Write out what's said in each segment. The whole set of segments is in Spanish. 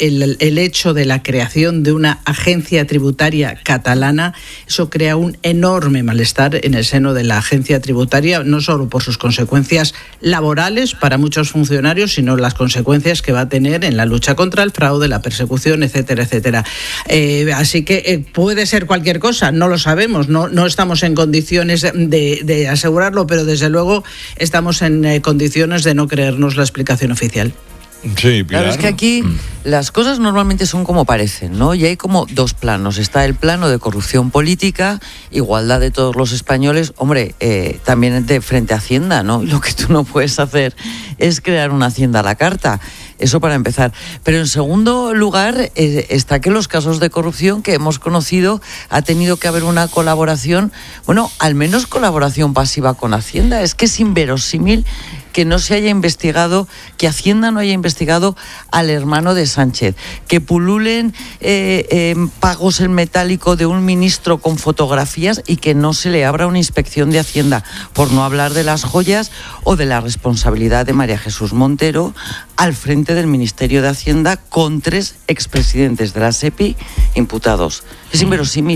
el hecho de la creación de una agencia tributaria catalana, eso crea un enorme malestar en el seno de la agencia tributaria, no solo por sus consecuencias laborales para muchos funcionarios, sino las consecuencias que va a tener en la lucha contra el fraude, la persecución, etcétera, etcétera. Así que puede ser cualquier cosa, no lo sabemos, no estamos en condiciones de asegurarlo, pero desde luego estamos en condiciones de no creernos la explicación oficial. Sí, Pilar. Claro, es que aquí las cosas normalmente son como parecen, ¿no? Y hay como dos planos. Está el plano de corrupción política, igualdad de todos los españoles. Hombre, también de frente a Hacienda, ¿no? Lo que tú no puedes hacer es crear una Hacienda a la carta. Eso para empezar. Pero en segundo lugar está que los casos de corrupción que hemos conocido ha tenido que haber una colaboración, bueno, al menos colaboración pasiva con Hacienda. Es que es inverosímil que no se haya investigado, que Hacienda no haya investigado al hermano de Sánchez, que pululen pagos en metálico de un ministro con fotografías y que no se le abra una inspección de Hacienda, por no hablar de las joyas o de la responsabilidad de María Jesús Montero al frente del Ministerio de Hacienda con 3 expresidentes de la SEPI imputados. Es inverosímil.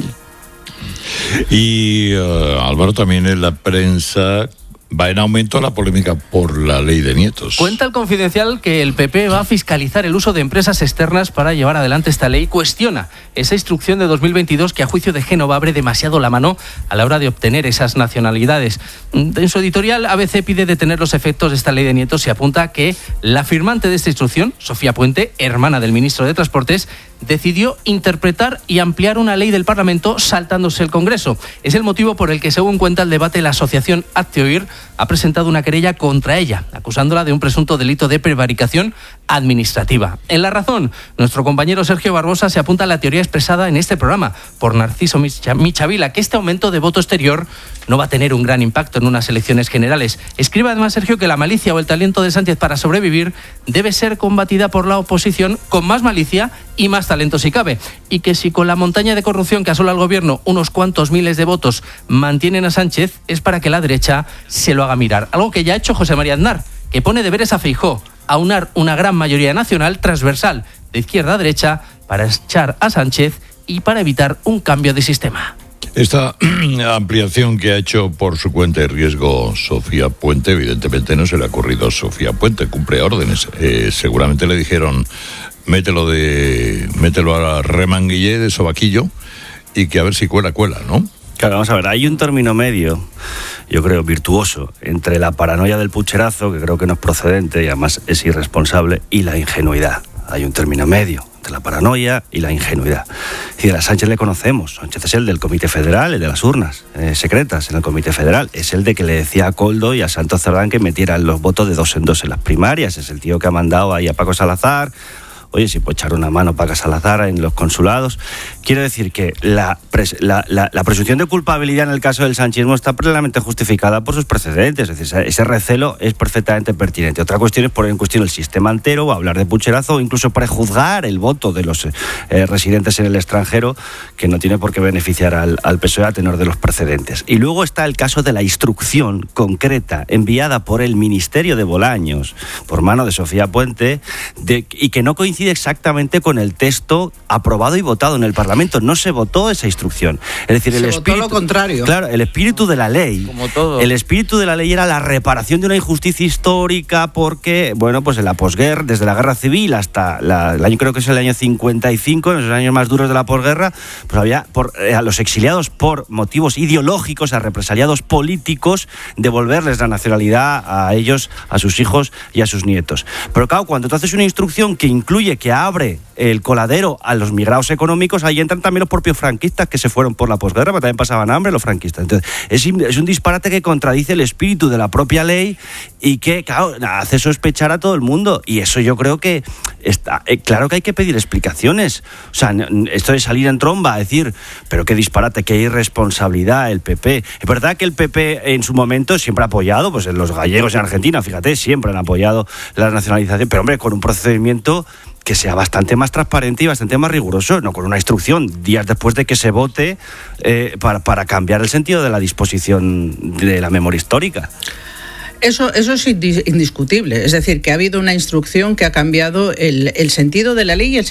Y Álvaro, también en la prensa va en aumento la polémica por la ley de nietos. Cuenta el Confidencial que el PP va a fiscalizar el uso de empresas externas para llevar adelante esta ley. Cuestiona esa instrucción de 2022 que a juicio de Génova abre demasiado la mano a la hora de obtener esas nacionalidades. En su editorial, ABC pide detener los efectos de esta ley de nietos y apunta que la firmante de esta instrucción, Sofía Puente, hermana del ministro de Transportes, decidió interpretar y ampliar una ley del Parlamento saltándose el Congreso. Es el motivo por el que, según cuenta el debate, la asociación Hazte Oír ha presentado una querella contra ella, acusándola de un presunto delito de prevaricación administrativa. En La Razón, nuestro compañero Sergio Barbosa se apunta a la teoría expresada en este programa por Narciso Michavila, que este aumento de voto exterior no va a tener un gran impacto en unas elecciones generales. Escribe además Sergio que la malicia o el talento de Sánchez para sobrevivir debe ser combatida por la oposición con más malicia y más talento si cabe, y que si con la montaña de corrupción que asola al gobierno unos cuantos miles de votos mantienen a Sánchez es para que la derecha se lo haga mirar. Algo que ya ha hecho José María Aznar, que pone deberes a Feijóo, aunar una gran mayoría nacional transversal de izquierda a derecha para echar a Sánchez y para evitar un cambio de sistema. Esta ampliación que ha hecho por su cuenta de riesgo Sofía Puente, evidentemente no se le ha ocurrido a Sofía Puente, cumple órdenes. Seguramente le dijeron, mételo a remanguillé de sobaquillo y que a ver si cuela, ¿no? Claro, vamos a ver, hay un término medio, yo creo, virtuoso, entre la paranoia del pucherazo, que creo que no es procedente y además es irresponsable, y la ingenuidad. Hay un término medio entre la paranoia y la ingenuidad. Es decir, a Sánchez le conocemos. Sánchez es el del Comité Federal, el de las urnas secretas en el Comité Federal. Es el de que le decía a Koldo y a Santos Cerdán que metieran los votos de 2 en 2 en las primarias. Es el tío que ha mandado ahí a Paco Salazar. Oye, si puede echar una mano Paco Salazar en los consulados. Quiero decir que la presunción de culpabilidad en el caso del sanchismo está plenamente justificada por sus precedentes. Es decir, ese recelo es perfectamente pertinente. Otra cuestión es poner en cuestión el sistema entero, o hablar de pucherazo, o incluso prejuzgar el voto de los residentes en el extranjero, que no tiene por qué beneficiar al PSOE a tenor de los precedentes. Y luego está el caso de la instrucción concreta enviada por el Ministerio de Bolaños, por mano de Sofía Puente, y que no coincide exactamente con el texto aprobado y votado en el Parlamento. No se votó esa instrucción. Es decir, se votó lo contrario. Claro, el espíritu de la ley. Como todo. El espíritu de la ley era la reparación de una injusticia histórica porque, bueno, pues en la posguerra, desde la guerra civil hasta el año, creo que es el año 55, en los años más duros de la posguerra, pues había a los exiliados por motivos ideológicos, a represaliados políticos, devolverles la nacionalidad a ellos, a sus hijos y a sus nietos. Pero claro, cuando tú haces una instrucción que incluye, que abre el coladero a los migrados económicos, ahí entran también los propios franquistas que se fueron por la posguerra, pero también pasaban hambre los franquistas. Entonces, es un disparate que contradice el espíritu de la propia ley y que, claro, hace sospechar a todo el mundo. Y eso yo creo que está claro que hay que pedir explicaciones. O sea, esto de salir en tromba a decir, pero qué disparate, qué irresponsabilidad el PP. Es verdad que el PP en su momento siempre ha apoyado, pues los gallegos en Argentina, fíjate, siempre han apoyado la nacionalización, pero hombre, con un procedimiento que sea bastante más transparente y bastante más riguroso, no con una instrucción días después de que se vote para cambiar el sentido de la disposición de la memoria histórica. Eso es indiscutible, es decir, que ha habido una instrucción que ha cambiado el sentido de la ley y el